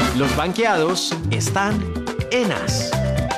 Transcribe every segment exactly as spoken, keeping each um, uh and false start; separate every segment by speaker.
Speaker 1: Los banqueados están en As.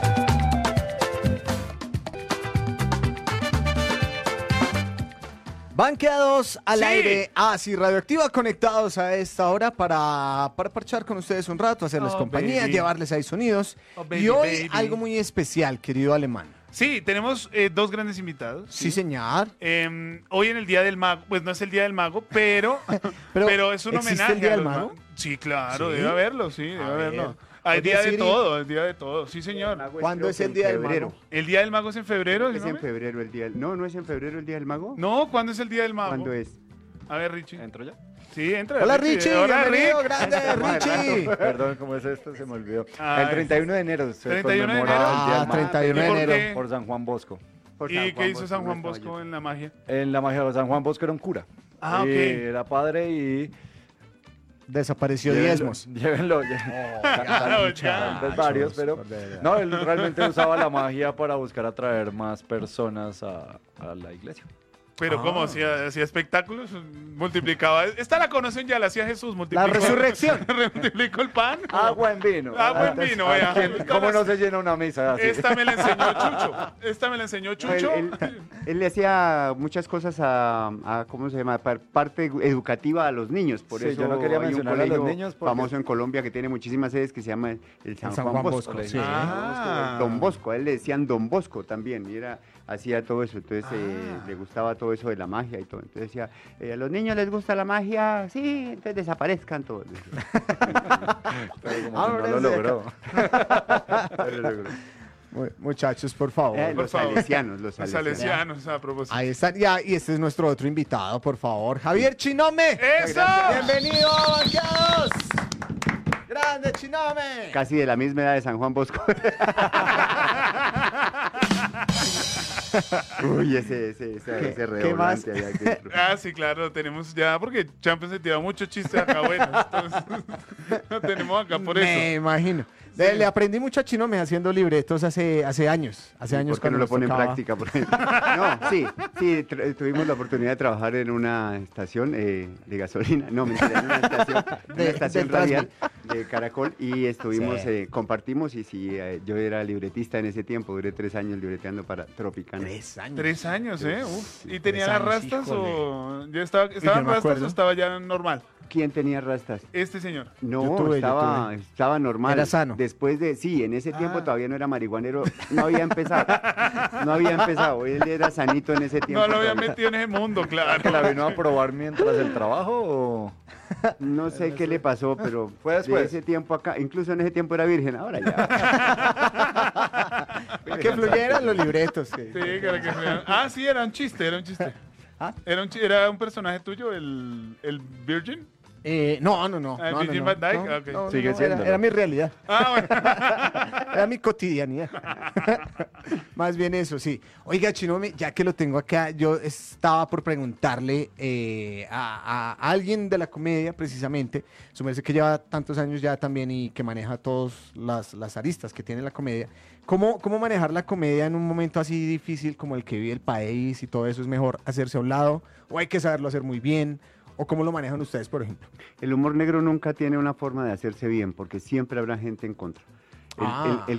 Speaker 2: Banqueados al
Speaker 3: Sí.
Speaker 2: aire, así Radioactiva, conectados a esta hora para, para parchar con ustedes un rato, hacerles
Speaker 3: Oh,
Speaker 2: compañía,
Speaker 3: baby.
Speaker 2: llevarles ahí sonidos.
Speaker 3: Oh, baby,
Speaker 2: y hoy
Speaker 3: baby.
Speaker 2: algo muy especial, querido Alemán.
Speaker 3: Sí, tenemos eh, dos grandes invitados.
Speaker 2: Sí, señor.
Speaker 3: Em, hoy en el Día del Mago, pues no es el Día del Mago, pero,
Speaker 2: Pero,
Speaker 3: pero, es un
Speaker 2: ¿existe
Speaker 3: homenaje.
Speaker 2: el Día
Speaker 3: a
Speaker 2: del
Speaker 3: los
Speaker 2: Mago?
Speaker 3: ma- Sí, claro,
Speaker 2: ¿Sí?
Speaker 3: debe haberlo, sí, debe
Speaker 2: A
Speaker 3: haberlo.
Speaker 2: ver.
Speaker 3: Hay
Speaker 2: Oye,
Speaker 3: día de
Speaker 2: Siri.
Speaker 3: todo, el día de todo, sí, señor.
Speaker 2: ¿Cuándo es el Día del Mago?
Speaker 3: ¿El Día del Mago es en febrero?
Speaker 4: Es
Speaker 3: ¿no,
Speaker 4: en
Speaker 3: me?
Speaker 4: febrero el día del... No, no es en febrero el día del mago.
Speaker 3: No, ¿cuándo es el Día del Mago?
Speaker 4: ¿Cuándo es?
Speaker 3: A ver, Richie.
Speaker 5: ¿Entro ya?
Speaker 3: Sí, entra.
Speaker 2: Hola Richie,
Speaker 3: Hola,
Speaker 2: bienvenido,
Speaker 3: Rick.
Speaker 2: grande Richie.
Speaker 5: Perdón, ¿cómo es esto? Se me olvidó.
Speaker 3: Ah,
Speaker 5: el treinta y uno de enero se
Speaker 3: ¿treinta y uno de
Speaker 5: conmemora
Speaker 3: enero?
Speaker 5: el Día del
Speaker 2: Ah,
Speaker 5: Mago.
Speaker 2: treinta y uno
Speaker 3: ¿Y
Speaker 2: de
Speaker 3: por
Speaker 2: enero.
Speaker 3: qué?
Speaker 5: Por San Juan Bosco.
Speaker 4: Por
Speaker 3: ¿Y
Speaker 4: San
Speaker 3: qué
Speaker 4: Juan
Speaker 3: hizo San
Speaker 4: no
Speaker 3: Juan
Speaker 4: estaba
Speaker 3: Bosco
Speaker 4: yo.
Speaker 3: en la magia?
Speaker 5: En la magia de San Juan Bosco era un cura.
Speaker 3: Ah,
Speaker 5: Y
Speaker 3: ok.
Speaker 5: era padre y...
Speaker 2: Desapareció
Speaker 5: llévenlo-
Speaker 2: diezmos.
Speaker 5: Llévenlo.
Speaker 3: Claro,
Speaker 5: Pues
Speaker 3: ya.
Speaker 5: varios, pero... No, él realmente usaba la magia para buscar atraer más personas a, a la iglesia.
Speaker 3: Pero
Speaker 2: Ah.
Speaker 3: ¿cómo? ¿Hacía, hacía espectáculos? ¿Multiplicaba? Esta la conocen ya, la hacía Jesús.
Speaker 2: La
Speaker 3: Multiplicó,
Speaker 2: resurrección.
Speaker 3: multiplicó el pan.
Speaker 5: Agua en vino.
Speaker 3: Agua en
Speaker 5: Antes-
Speaker 3: vino, vea.
Speaker 5: ¿quién- ¿Cómo no se llena una misa así?
Speaker 3: Esta me la enseñó Chucho. Esta me la enseñó
Speaker 4: Él,
Speaker 3: Chucho.
Speaker 4: él- él le hacía muchas cosas a, a, ¿cómo se llama? Par- parte educativa a los niños. Por
Speaker 5: Sí,
Speaker 4: eso
Speaker 5: yo no quería
Speaker 4: hay un
Speaker 5: mencionar a los
Speaker 4: colegio
Speaker 5: niños porque-
Speaker 4: famoso en Colombia que tiene muchísimas sedes que se llama el San,
Speaker 2: San
Speaker 4: Juan,
Speaker 2: Juan
Speaker 4: Bosco.
Speaker 2: Bosco, sí.
Speaker 3: Ah.
Speaker 4: Don Bosco, a él le decían Don Bosco también, y era, hacía todo eso, entonces eh,
Speaker 3: Ah.
Speaker 4: le gustaba todo eso de la magia y todo. Entonces decía, eh, ¿a los niños les gusta la magia? Sí, entonces desaparezcan todos.
Speaker 5: Pero como que no
Speaker 2: Ábrese.
Speaker 5: lo logró.
Speaker 2: Mu- Muchachos, por favor.
Speaker 4: Eh,
Speaker 3: por
Speaker 4: los
Speaker 3: favor.
Speaker 4: salesianos, los
Speaker 3: Los
Speaker 4: salesianos.
Speaker 3: salesianos, a propósito.
Speaker 2: Ahí están, ya, y este es nuestro otro invitado, por favor. Javier Chinome.
Speaker 3: ¡Eso!
Speaker 2: Bienvenido, banqueados. Grande Chinome.
Speaker 4: Casi de la misma edad de San Juan Bosco. Uy, ese, ese, ese, ese
Speaker 2: qué más?
Speaker 4: redoblante allá dentro.
Speaker 3: Ah, sí, claro, tenemos ya, porque Champions se tira muchos chistes acá buenos. Entonces, lo tenemos acá por
Speaker 2: Me
Speaker 3: eso.
Speaker 2: imagino. Le, le aprendí mucho a Chinome haciendo libretos hace, hace años. Hace años
Speaker 4: ¿Por qué no lo
Speaker 2: nos
Speaker 4: pone en
Speaker 2: tocaba.
Speaker 4: práctica? Por ejemplo? No, sí, sí, tra- tuvimos la oportunidad de trabajar en una estación eh, de gasolina, no, mentira, en una estación, en
Speaker 2: De-
Speaker 4: una estación
Speaker 2: del
Speaker 4: radial de Caracol y estuvimos,
Speaker 2: Sí.
Speaker 4: eh, compartimos y sí, eh, yo era libretista en ese tiempo, duré tres años libreteando para Tropicana.
Speaker 2: Tres años.
Speaker 3: Tres años, ¿eh? Uf. ¿Y tenía
Speaker 2: Tres
Speaker 3: las
Speaker 2: años,
Speaker 3: rastas
Speaker 2: híjole.
Speaker 3: o ya estaba, estaban
Speaker 2: me
Speaker 3: rastas
Speaker 2: acuerdo.
Speaker 3: o estaba ya normal?
Speaker 4: ¿Quién tenía rastas?
Speaker 3: Este señor.
Speaker 4: No,
Speaker 2: Yo tuve, yo
Speaker 4: estaba,
Speaker 2: tuve.
Speaker 4: estaba normal.
Speaker 2: Era sano.
Speaker 4: Después de, sí, en ese tiempo
Speaker 3: Ah.
Speaker 4: todavía no era marihuanero, no había empezado. No había empezado, él era sanito en ese tiempo.
Speaker 3: No lo había
Speaker 4: todavía.
Speaker 3: metido en ese mundo, claro.
Speaker 5: ¿Que la vino a probar mientras el trabajo o...?
Speaker 4: No sé qué le pasó, pero
Speaker 5: Fue
Speaker 4: de
Speaker 5: después.
Speaker 4: ese tiempo acá, incluso en ese tiempo era virgen, ahora ya.
Speaker 2: Para que fluyeran los libretos. que-
Speaker 3: Sí, que era que sea- Ah, sí, era un chiste, era un chiste.
Speaker 2: ¿Ah?
Speaker 3: Era un, chi- era un personaje tuyo, el, el Virgin.
Speaker 2: Eh, no, no, no.
Speaker 3: Ah,
Speaker 2: no, no,
Speaker 3: Virgin
Speaker 2: no,
Speaker 3: Van Dyke,
Speaker 2: no,
Speaker 3: ok.
Speaker 2: no, no,
Speaker 5: Sigue
Speaker 2: no, era,
Speaker 5: siéndolo.
Speaker 2: era mi realidad.
Speaker 3: Ah, bueno.
Speaker 2: Era mi cotidianidad. Más bien eso, sí. Oiga, Chinome, ya que lo tengo acá, yo estaba por preguntarle eh, a, a alguien de la comedia, precisamente, su merced que lleva tantos años ya también y que maneja todas las, las aristas que tiene la comedia, ¿cómo, ¿cómo manejar la comedia en un momento así difícil como el que vive el país y todo eso? ¿Es mejor hacerse a un lado o hay que saberlo hacer muy bien? ¿O cómo lo manejan ustedes, por ejemplo?
Speaker 4: El humor negro nunca tiene una forma de hacerse bien, porque siempre habrá gente en contra. El,
Speaker 2: Ah.
Speaker 4: el- el